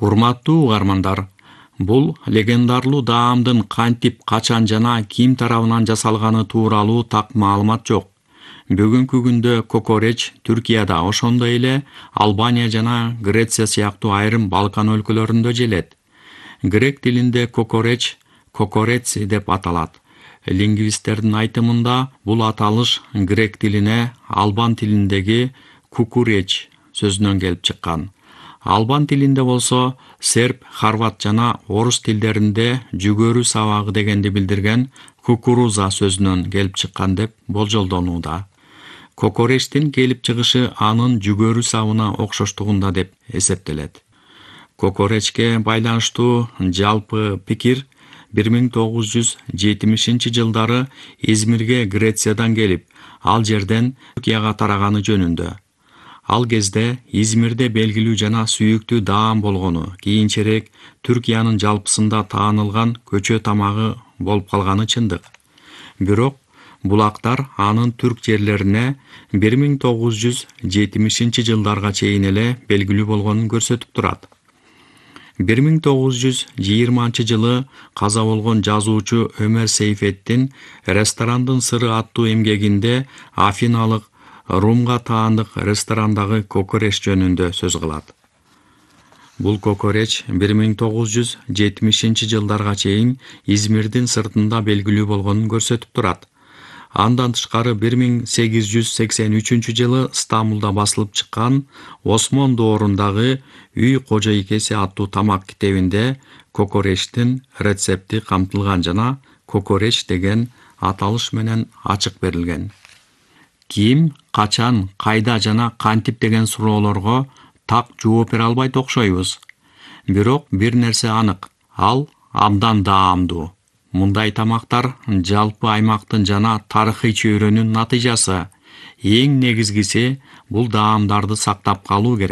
Урматтуу угармандар, бул легендарлуу даамдын кантип, качан жана ким тарабынан жасалганы тууралуу так маалымат жок. Бүгүнкү күндө кокореч Түркияда, ошондой эле Албания жана Греция сыяктуу айрым Балкан өлкөлөрүндө желет. Грек тилинде кокореч кокорец деп аталат. Лингвисттердин айтымында бул аталыш грек тилине албан тилиндеги кукуреч сөзүнөн келип чыккан. Албан тилинде болсо серб, хорват жана орус тилдеринде жүгөрү сабагы дегенди билдирген кукуруза сөзүнөн келип чыккан деп болжолдонууда. Кокоречтин келип чыгышы анын жүгөрү сабына окшоштугунда деп эсептелет. Кокоречке байланыштуу жалпы пикир 1970-жылдары Измирге Грециядан келип, ал жерден Түркияга тараганы жөнүндө. Ал кезде Измирде белгилүү жана сүйүктүү даам болгону, кийинчерээк Түркиянын жалпысында таанылган көчө тамагы болуп калганы чындык. Бирок булактар анын түрк жерлерине 1970-жылдарга чейин эле белгилүү болгонун көрсөтүп турат. 1920-жылы каза болгон жазуучу Өмер Сейфеттин «Ресторандын сыры» аттуу эмгегинде афиналык Румга таандык ресторандагы кокореч жөнүндө сөз кылат. Бул кокореч 1970-жылдарга чейин Измирдин сыртында белгилүү болгонун көрсөтүп турат. Андан тышкары 1883-жылы Стамбулда басылып чыккан Осмон доорундагы «Үй кожойкеси» аттуу тамак китебинде кокоречтин рецепти камтылган жана кокореч деген аталыш менен ачык берилген. Ким, качан, кайда жана кантип деген суроолорго так жооп бере албайт окшойбуз. Бирок бир нерсе анык, ал абдан даамдуу. Мындай тамактар жалпы аймактын жана тарыхый чөйрөнүн натыйжасы. Эң негизгиси бул даамдарды сактап калуу керек.